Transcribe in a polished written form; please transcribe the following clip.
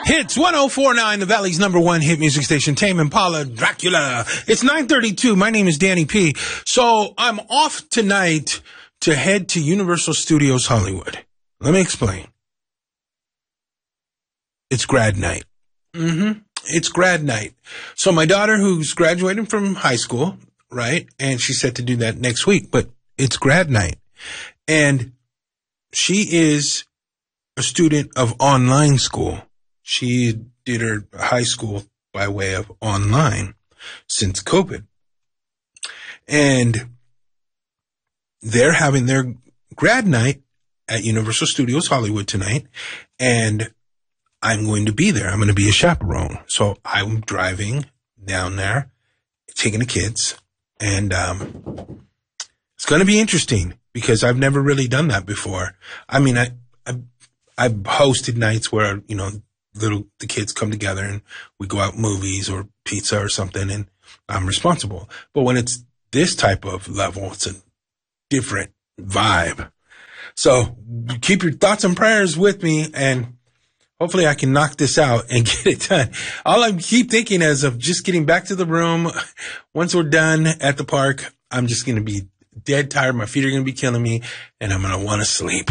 Hits 104.9, the Valley's number one hit music station, Tame Impala, Dracula. It's 9:32. My name is Danny P. So I'm off tonight to head to Universal Studios Hollywood. Let me explain. It's grad night. It's grad night. So my daughter, who's graduating from high school, right? And she's set to do that next week, but it's grad night. And she is a student of online school. She did her high school by way of online since COVID. And they're having their grad night at Universal Studios Hollywood tonight. And I'm going to be there. I'm going to be a chaperone. So I'm driving down there, taking the kids. And it's going to be interesting because I've never really done that before. I mean, I've hosted nights where, you know, the kids come together and we go out movies or pizza or something, and I'm responsible. But when it's this type of level, it's a different vibe. So keep your thoughts and prayers with me, and hopefully I can knock this out and get it done. All I keep thinking is of just getting back to the room. Once we're done at the park, I'm just going to be dead tired. My feet are going to be killing me, and I'm going to want to sleep.